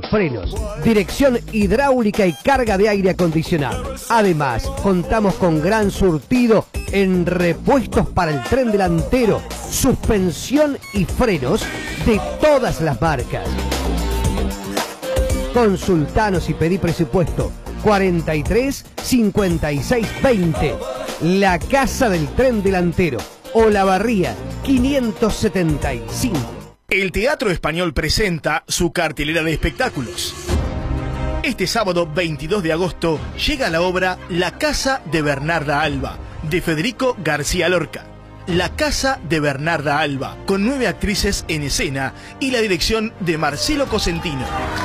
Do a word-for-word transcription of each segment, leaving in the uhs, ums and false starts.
frenos, dirección hidráulica y carga de aire acondicionado. Además, contamos con gran surtido en repuestos para el tren delantero, suspensión y frenos de todas las marcas. Consultanos y pedí presupuesto cuarenta y tres cincuenta y seis veinte. La Casa del Tren Delantero, Olavarría quinientos setenta y cinco. El Teatro Español presenta su cartelera de espectáculos. Este sábado veintidós de agosto llega la obra La Casa de Bernarda Alba, de Federico García Lorca. La Casa de Bernarda Alba, con nueve actrices en escena y la dirección de Marcelo Cosentino.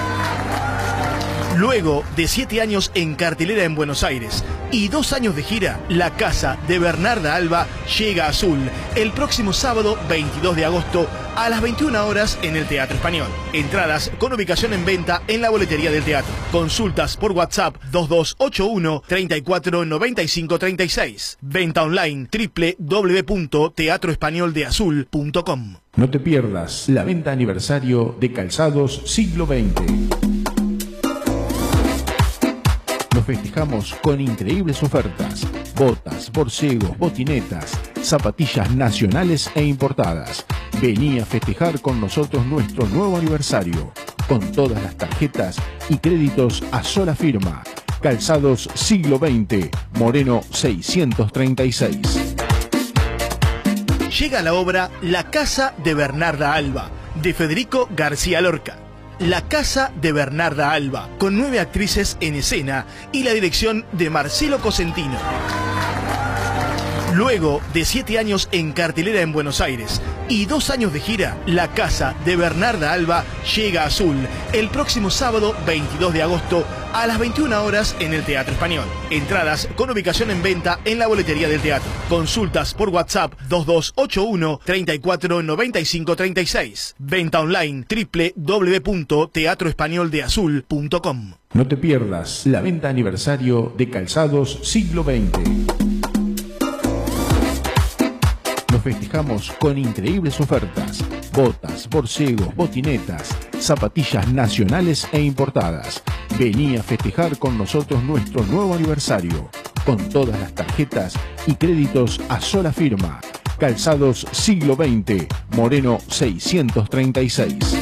Luego de siete años en cartelera en Buenos Aires y dos años de gira, La Casa de Bernarda Alba llega a Azul el próximo sábado veintidós de agosto a las veintiuna horas en el Teatro Español. Entradas con ubicación en venta en la boletería del teatro. Consultas por WhatsApp dos dos ocho uno, treinta y cuatro, noventa y cinco, treinta y seis. Venta online doble u doble u doble u punto teatro español de azul punto com. No te pierdas la venta aniversario de Calzados Siglo veinte. Nos festejamos con increíbles ofertas: botas, borcegos, botinetas, zapatillas nacionales e importadas. Vení a festejar con nosotros nuestro nuevo aniversario, con todas las tarjetas y créditos a sola firma. Calzados Siglo veinte, Moreno seiscientos treinta y seis. Llega la obra La Casa de Bernarda Alba, de Federico García Lorca. La Casa de Bernarda Alba, con nueve actrices en escena y la dirección de Marcelo Cosentino. Luego de siete años en cartelera en Buenos Aires y dos años de gira, La Casa de Bernarda Alba llega a Azul el próximo sábado veintidós de agosto a las veintiuna horas en el Teatro Español. Entradas con ubicación en venta en la boletería del teatro. Consultas por WhatsApp dos dos ocho uno, treinta y cuatro, noventa y cinco, treinta y seis. Venta online doble u doble u doble u punto teatro español de azul punto com. No te pierdas la venta aniversario de Calzados Siglo veinte. Nos festejamos con increíbles ofertas: botas, borcegos, botinetas, zapatillas nacionales e importadas. Vení a festejar con nosotros nuestro nuevo aniversario, con todas las tarjetas y créditos a sola firma. Calzados Siglo veinte, Moreno seiscientos treinta y seis.